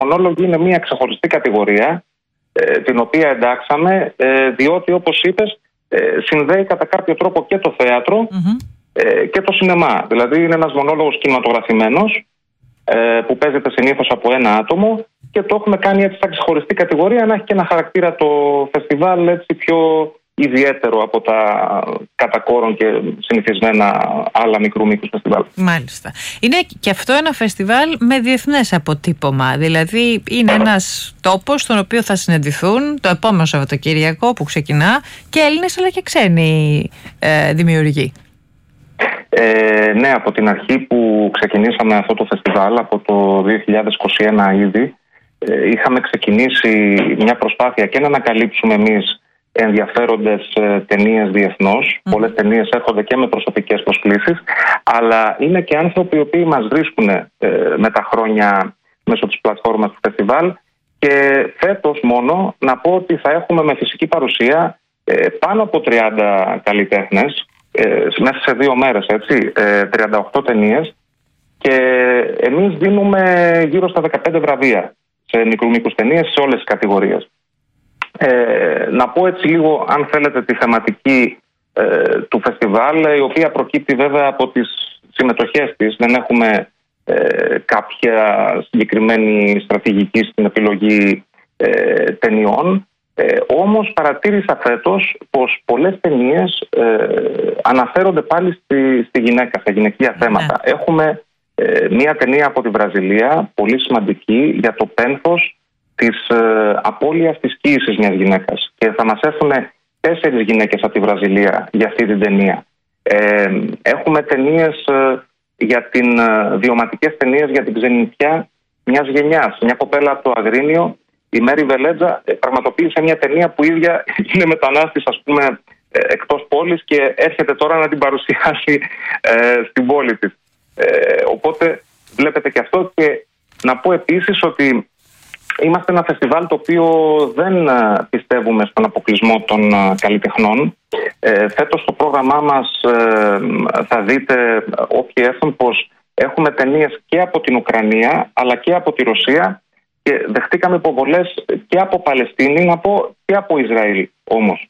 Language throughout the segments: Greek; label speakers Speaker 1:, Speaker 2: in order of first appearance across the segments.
Speaker 1: μονόλογοι είναι μια ξεχωριστή κατηγορία, την οποία εντάξαμε, διότι όπως είπες συνδέει κατά κάποιο τρόπο και το θέατρο και το σινεμά. Δηλαδή είναι ένας μονόλογος κινηματογραφημένος, που παίζεται συνήθως από ένα άτομο, και το έχουμε κάνει έτσι σαν ξεχωριστή κατηγορία, να έχει και ένα χαρακτήρα το φεστιβάλ έτσι πιο ιδιαίτερο από τα κατά κόρον και συνηθισμένα άλλα μικρού μήκους φεστιβάλ.
Speaker 2: Μάλιστα. Είναι και αυτό ένα φεστιβάλ με διεθνές αποτύπωμα. Δηλαδή είναι ένας τόπος στον οποίο θα συναντηθούν το επόμενο Σαββατοκύριακο που ξεκινά και Έλληνες αλλά και ξένοι δημιουργοί.
Speaker 1: Ναι, από την αρχή που ξεκινήσαμε αυτό το φεστιβάλ, από το 2021 ήδη, είχαμε ξεκινήσει μια προσπάθεια και να ανακαλύψουμε εμείς ενδιαφέροντες ταινίες διεθνώς. Πολλές ταινίες έρχονται και με προσωπικές προσκλήσεις, αλλά είναι και άνθρωποι οι οποίοι μας βρίσκουν με τα χρόνια μέσω της πλατφόρμας του φεστιβάλ, και φέτος μόνο να πω ότι θα έχουμε με φυσική παρουσία πάνω από 30 καλλιτέχνες μέσα σε 2 μέρες, έτσι, 38 ταινίες, και εμείς δίνουμε γύρω στα 15 βραβεία σε μικρού μήκους ταινίες σε όλες τις κατηγορίες. Να πω έτσι λίγο, αν θέλετε, τη θεματική του φεστιβάλ, η οποία προκύπτει βέβαια από τις συμμετοχές της. Δεν έχουμε κάποια συγκεκριμένη στρατηγική στην επιλογή ταινιών. Όμως παρατήρησα φέτος πως πολλές ταινίες αναφέρονται πάλι στη γυναίκα, στα γυναικεία θέματα. Έχουμε μία ταινία από τη Βραζιλία, πολύ σημαντική, για το πένθος της απώλειας της κοίησης μιας γυναίκας, και θα μας έρθουν 4 γυναίκες από τη Βραζιλία για αυτή την ταινία. Έχουμε ταινίες βιωματικές ταινίες για την ξενιτιά μιας γενιάς. Μια κοπέλα από το Αγρίνιο, η Μέρη Βελέτζα, πραγματοποίησε μια ταινία που ίδια είναι μετανάστης, ας πούμε, εκτός πόλης, και έρχεται τώρα να την παρουσιάσει στην πόλη της. Οπότε βλέπετε και αυτό. Και να πω επίσης ότι είμαστε ένα φεστιβάλ το οποίο δεν πιστεύουμε στον αποκλεισμό των καλλιτεχνών. Φέτος στο πρόγραμμά μας θα δείτε όποιοι έρθουν πως έχουμε ταινίες και από την Ουκρανία αλλά και από τη Ρωσία, και δεχτήκαμε υποβολές και από Παλαιστίνη, να πω, και από Ισραήλ όμως.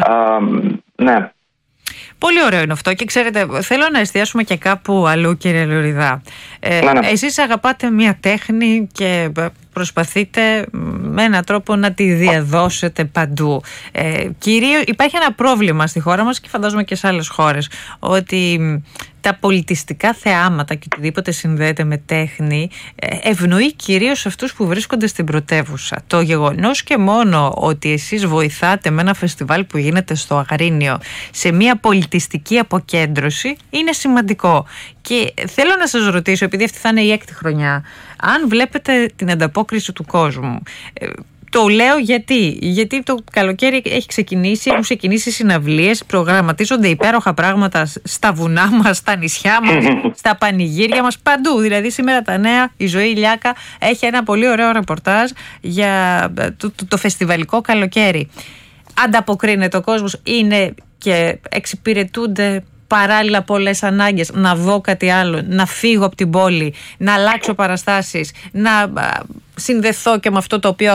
Speaker 1: Ναι.
Speaker 2: Πολύ ωραίο είναι αυτό, και ξέρετε, θέλω να εστιάσουμε και κάπου αλλού, κύριε Λουριδά. Εσείς αγαπάτε μια τέχνη και προσπαθείτε με έναν τρόπο να τη διαδώσετε παντού. Κυρίως υπάρχει ένα πρόβλημα στη χώρα μας, και φαντάζομαι και σε άλλες χώρες, ότι τα πολιτιστικά θεάματα και οτιδήποτε συνδέεται με τέχνη ευνοεί κυρίως αυτούς που βρίσκονται στην πρωτεύουσα. Το γεγονός και μόνο ότι εσείς βοηθάτε με ένα φεστιβάλ που γίνεται στο Αγρίνιο σε μια πολιτιστική αποκέντρωση είναι σημαντικό. Και θέλω να σας ρωτήσω, επειδή αυτή θα είναι η 6η χρονιά, αν βλέπετε την ανταπόκριση του κόσμου. Το λέω γιατί το καλοκαίρι έχουν ξεκινήσει συναυλίες, προγραμματίζονται υπέροχα πράγματα στα βουνά μας, στα νησιά μας, στα πανηγύρια μας, παντού. Δηλαδή σήμερα τα νέα, η Ζωή Ηλιάκα έχει ένα πολύ ωραίο ρεπορτάζ για το φεστιβαλικό καλοκαίρι. Ανταποκρίνεται ο κόσμος, είναι και εξυπηρετούνται παράλληλα πολλές ανάγκες, να δω κάτι άλλο, να φύγω από την πόλη, να αλλάξω παραστάσεις, να συνδεθώ και με αυτό το οποίο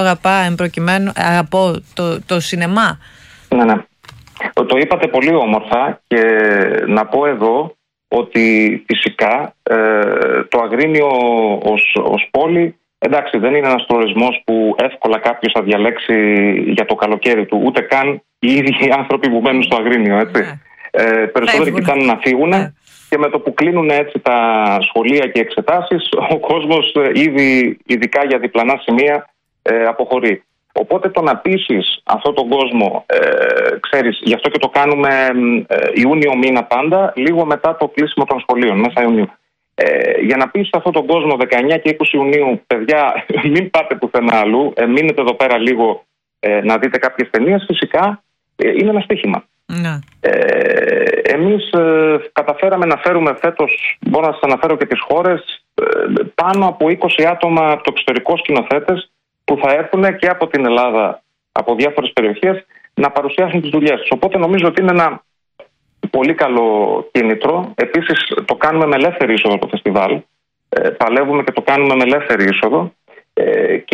Speaker 2: αγαπώ, το σινεμά. Ναι.
Speaker 1: Το είπατε πολύ όμορφα, και να πω εδώ ότι φυσικά το Αγρίνιο ως πόλη, εντάξει, δεν είναι ένας προορισμός που εύκολα κάποιος θα διαλέξει για το καλοκαίρι του, ούτε καν οι ίδιοι άνθρωποι που μένουν στο Αγρίνιο, έτσι. Περισσότεροι κοιτάνε να φύγουν, και με το που κλείνουν έτσι τα σχολεία και εξετάσεις, ο κόσμος ήδη, ειδικά για διπλανά σημεία, αποχωρεί. Οπότε το να πείσεις αυτόν τον κόσμο, ξέρεις, γι' αυτό και το κάνουμε Ιούνιο μήνα πάντα, λίγο μετά το κλείσιμο των σχολείων, μέσα Ιουνίου. Για να πείσεις αυτόν τον κόσμο 19 και 20 Ιουνίου, παιδιά, μην πάτε πουθενά αλλού, μείνετε εδώ πέρα λίγο να δείτε κάποιες ταινίες, φυσικά είναι ένα στοίχημα. Ναι. Εμείς καταφέραμε να φέρουμε φέτος, μπορώ να σας αναφέρω και τις χώρες, πάνω από 20 άτομα από το εξωτερικό σκηνοθέτες που θα έρθουν και από την Ελλάδα, από διάφορες περιοχές, να παρουσιάσουν τις δουλειές τους. Οπότε νομίζω ότι είναι ένα πολύ καλό κίνητρο. Επίσης το κάνουμε με ελεύθερη είσοδο το φεστιβάλ. Παλεύουμε και το κάνουμε με ελεύθερη είσοδο. και